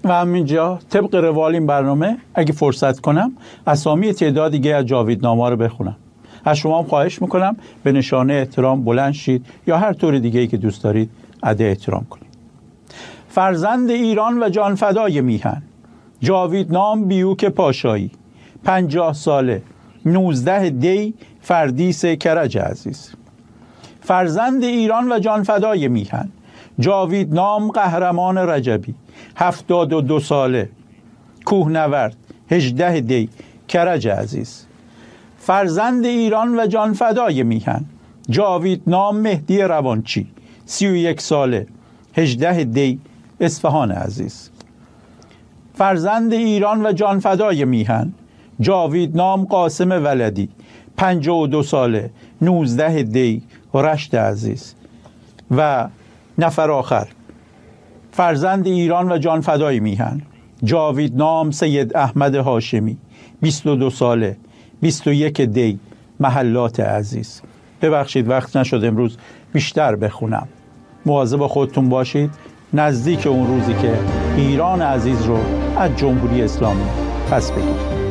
و همینجا طبق روال این برنامه اگه فرصت کنم اسامی تعداد دیگه از جاویدنامه‌ها رو بخونم. از شما هم خواهش میکنم به نشانه احترام بلند شید یا هر طور دیگه‌ای که دوست دارید ادای احترام کنید. فرزند ایران و جانفدای میهن، جاویدنام بیوک پاشایی، 50 ساله، 19 دی فردیس کرج عزیز. فرزند ایران و جانفدای میهن، جاویدنام قهرمان رجبی، 72 ساله، کوهنورد، 18 دی کرج عزیز. فرزند ایران و جانفدای میهن، جاویدنام مهدی روانچی، 31 ساله، 18 دی اصفهان عزیز. فرزند ایران و جانفدای میهن، جاویدنام قاسم ولدی، 52 ساله، 19 دی رشت عزیز. و نفر آخر، فرزند ایران و جانفدای میهن، جاویدنام سید احمد هاشمی، 22 ساله، 21 دی محلات عزیز. ببخشید وقت نشد امروز بیشتر بخونم. مواظب خودتون باشید. نزدیک اون روزی که ایران عزیز رو از جمهوری اسلامی پس بگیرید.